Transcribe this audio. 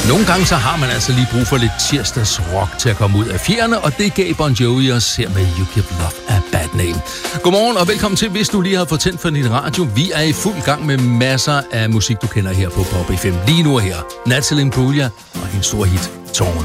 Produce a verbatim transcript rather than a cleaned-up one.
Nogle gange så har man altså lige brug for lidt tirsdagsrock til at komme ud af fjerne, og det gav Bon Jovi os her med You Give Love a Bad Name. Godmorgen og velkommen til, hvis du lige har fået tændt for din radio. Vi er i fuld gang med masser af musik, du kender her på Pop F M. Lige nu her, Natalie Imbruglia og hendes store hit, Torn.